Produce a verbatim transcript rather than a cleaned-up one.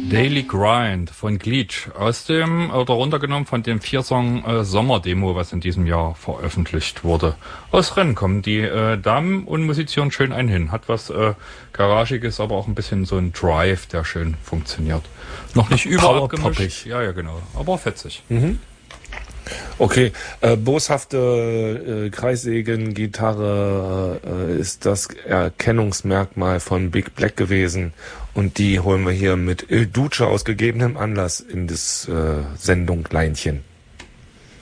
Daily Grind von Glitch aus dem, oder runtergenommen von dem Vier-Song äh, Sommerdemo, was in diesem Jahr veröffentlicht wurde. Aus Rennen kommen die äh, Damen und musizieren schön einen hin. Hat was äh, Garagiges, aber auch ein bisschen so ein Drive, der schön funktioniert. Noch nicht überall abgemischt. Ja, ja, genau. Aber fetzig. Mhm. Okay, äh, boshafte äh, Kreissägen-Gitarre äh, ist das Erkennungsmerkmal von Big Black gewesen und die holen wir hier mit Il Duce aus gegebenem Anlass in das äh, Sendung Leinchen.